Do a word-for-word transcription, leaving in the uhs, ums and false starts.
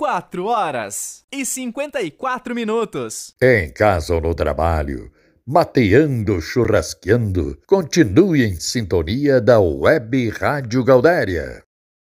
quatro horas e cinquenta e quatro minutos. Em casa ou no trabalho, mateando, churrasqueando, continue em sintonia da Web Rádio Gaudéria.